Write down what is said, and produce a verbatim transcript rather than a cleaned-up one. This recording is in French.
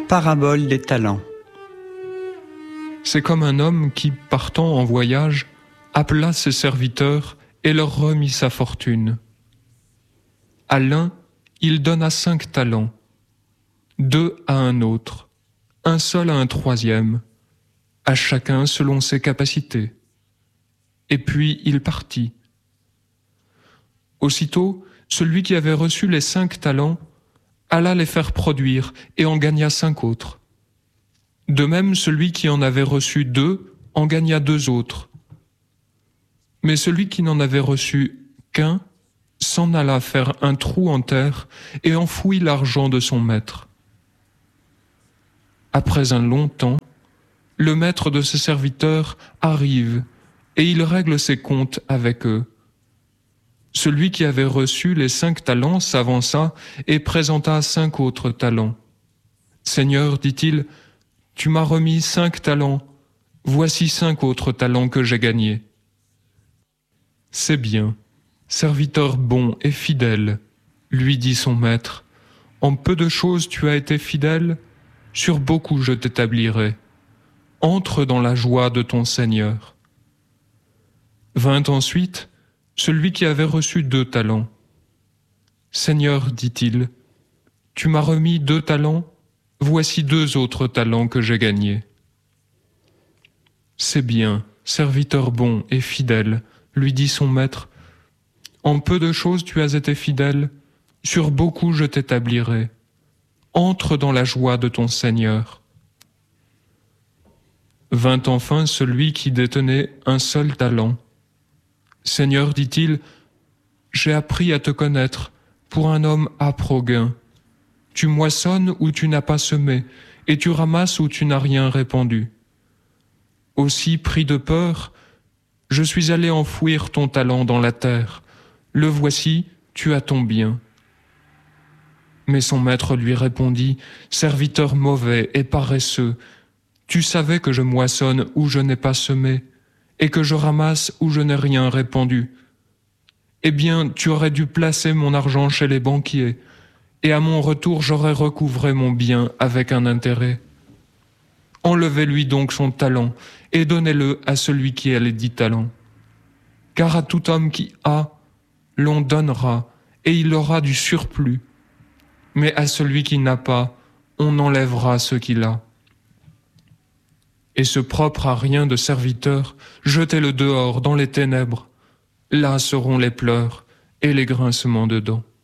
Parabole des talents. C'est comme un homme qui, partant en voyage, appela ses serviteurs et leur remit sa fortune. À l'un, il donna cinq talents, deux à un autre, un seul à un troisième, à chacun selon ses capacités. Et puis il partit. Aussitôt, celui qui avait reçu les cinq talents alla les faire produire et en gagna cinq autres. De même, celui qui en avait reçu deux en gagna deux autres. Mais celui qui n'en avait reçu qu'un s'en alla faire un trou en terre et enfouit l'argent de son maître. Après un long temps, le maître de ses serviteurs arrive et il règle ses comptes avec eux. Celui qui avait reçu les cinq talents s'avança et présenta cinq autres talents. « Seigneur, dit-il, tu m'as remis cinq talents, voici cinq autres talents que j'ai gagnés. » « C'est bien, serviteur bon et fidèle, lui dit son maître. En peu de choses tu as été fidèle, sur beaucoup je t'établirai. Entre dans la joie de ton Seigneur. » Vint ensuite celui qui avait reçu deux talents. « Seigneur, dit-il, tu m'as remis deux talents, voici deux autres talents que j'ai gagnés. » « C'est bien, serviteur bon et fidèle, lui dit son maître. En peu de choses tu as été fidèle, sur beaucoup je t'établirai. Entre dans la joie de ton Seigneur. » Vint enfin celui qui détenait un seul talent. « Seigneur, dit-il, j'ai appris à te connaître pour un homme âpre au gain. Tu moissonnes où tu n'as pas semé, et tu ramasses où tu n'as rien répandu. Aussi, pris de peur, je suis allé enfouir ton talent dans la terre. Le voici, tu as ton bien. » Mais son maître lui répondit, « Serviteur mauvais et paresseux, tu savais que je moissonne où je n'ai pas semé, et que je ramasse où je n'ai rien répandu. Eh bien, tu aurais dû placer mon argent chez les banquiers, et à mon retour j'aurais recouvré mon bien avec un intérêt. Enlevez-lui donc son talent, et donnez-le à celui qui a les dix talents. Car à tout homme qui a, l'on donnera, et il aura du surplus. Mais à celui qui n'a pas, on enlèvera ce qu'il a. Et ce propre à rien de serviteur, jetez-le dehors dans les ténèbres. Là seront les pleurs et les grincements de dents.